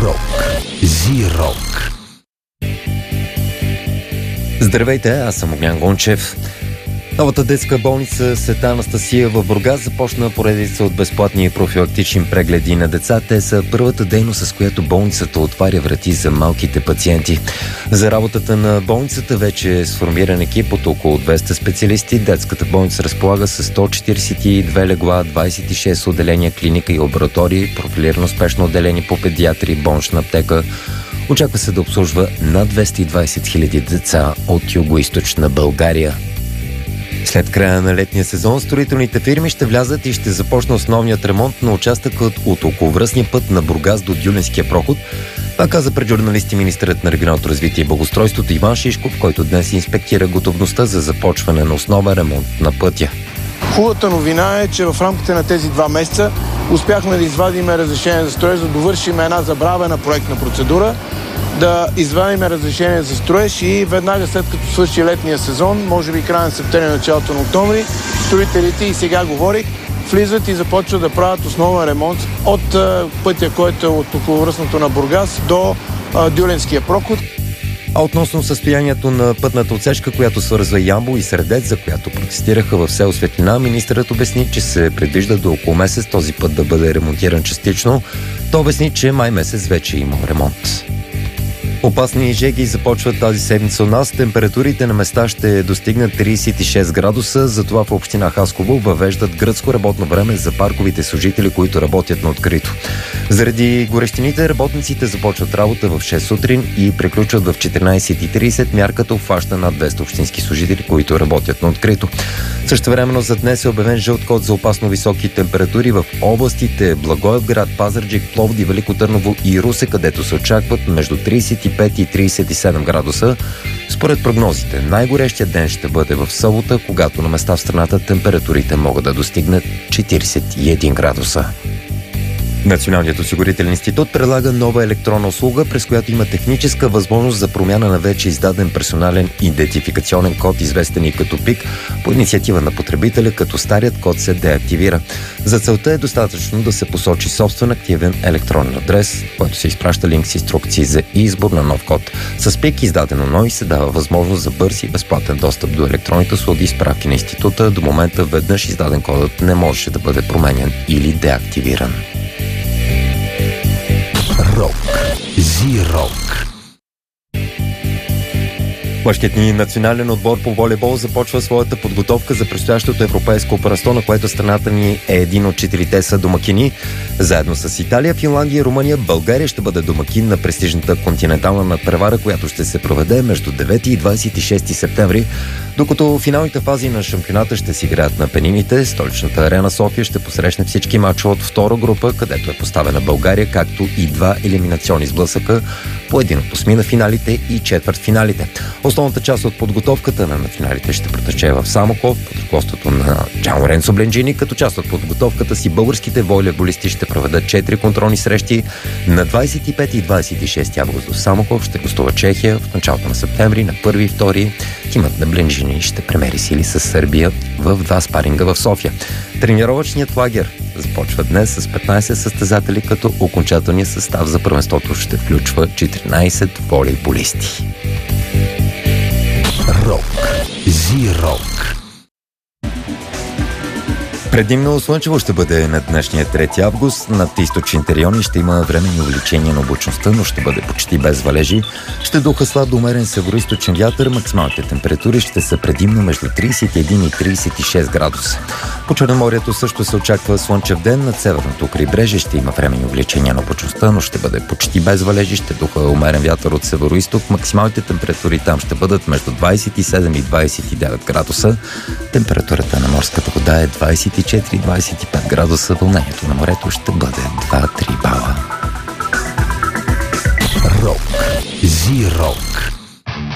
Рок. Зи-рок. Здравейте, аз съм Огнян Гончев. Новата детска болница Света Анастасия в Бургас започна поредица от безплатни профилактични прегледи на деца. Те са първата дейност, с която болницата отваря врати за малките пациенти. За работата на болницата вече е сформиран екип от около 200 специалисти. Детската болница разполага с 142 легла, 26 отделения, клиника и лаборатории, профилирано спешно отделение по педиатри, болнична аптека. Очаква се да обслужва над 220 000 деца от югоизточна България. След края на летния сезон строителните фирми ще влязат и ще започне основният ремонт на участъкът от околовръстния път на Бургас до Дюленския проход. Това каза пред журналисти министърът на регионалното развитие и благоустройството Иван Шишков, който днес инспектира готовността за започване на основен ремонт на пътя. Хубавата новина е, че в рамките на тези 2 месеца успяхме да извадим разрешение за строеж, да довършим една забравена проектна процедура, да извадим разрешение за строеж и веднага след като свърши летния сезон, може би края на септември, началото на октомври, строителите, и сега говорих, влизат и започват да правят основен ремонт от пътя, който е от околовръстното на Бургас до Дюленския проход. А относно състоянието на пътната отсечка, която свързва Ямбол и Средец, за която протестираха в село Светлина, министърът обясни, че се предвижда до около месец този път да бъде ремонтиран частично. Той обясни, че май месец вече е имал ремонт. Опасни жеги започват тази седмица у нас. Температурите на места ще достигнат 36 градуса, затова в община Хасково въвеждат гръцко работно време за парковите служители, които работят на открито. Заради горещините работниците започват работа в 6 сутрин и приключват в 14:30. Мярката обхваща над 200 общински служители, които работят на открито. Същевременно за днес е обявен жълт код за опасно високи температури в областите Благоевград, Пазарджик, Пловдив, Велико Търново и Русе, където се очакват между 35 и 37 градуса. Според прогнозите, най-горещият ден ще бъде в събота, когато на места в страната температурите могат да достигнат 41 градуса. Националният осигурителен институт предлага нова електронна услуга, през която има техническа възможност за промяна на вече издаден персонален идентификационен код, известен и като ПИК, по инициатива на потребителя, като старият код се деактивира. За целта е достатъчно да се посочи собствен активен електронен адрес, който се изпраща линк с инструкции за избор на нов код. С ПИК, издадено НОИ, се дава възможност за бърз и безплатен достъп до електронните услуги и справки на института. До момента веднъж издаден кодът не можеше да бъде променен или деактивиран. Рок. Зи-рок. Мъжкият ни национален отбор по волейбол започва своята подготовка за предстоящото европейско първенство, на което страната ни е един от 4-те са домакини. Заедно с Италия, Финландия и Румъния, България ще бъде домакин на престижната континентална надпревара, която ще се проведе между 9 и 26 септември, докато финалните фази на шампионата ще си играят на Пенините. Столичната арена София ще посрещне всички мачове от втора група, където е поставена България, както и 2 елиминационни сблъсъка, по един от осми на финалите и четвъртфиналите. Основната част от подготовката на финалите ще протече в Самоков под ръководството на Джан Лоренцо Бленджини. Като част от подготовката си българските волейболисти ще проведат 4 контролни срещи. На 25 и 26 август в Самоков ще гостува Чехия. В началото на септември на 1 и 2 тимът на Бленджини ще премери сили с Сърбия в 2 спаринга в София. Тренировъчният лагер започва днес с 15 състезатели, като окончателният състав за първенството ще включва 14 волейболисти. Рок. Зи-рок. Предимно слънчево ще бъде на днешния 3 август. Над източните райони ще има временни увеличения на облачността, но ще бъде почти без валежи. Ще духа слаб до умерен североизточен вятър. Максималните температури ще са предимно между 31 и 36 градуса. По Черноморието също се очаква слънчев ден. Над северното крайбрежие ще има временни увеличения на облачността, но ще бъде почти без валежи. Ще духа умерен вятър от североизток. Максималните температури там ще бъдат между 27 и 29 градуса. Температурата на морската вода е 24-25 градуса. Вълнението на морето ще бъде 2-3 бала. Рок. Зи-рок.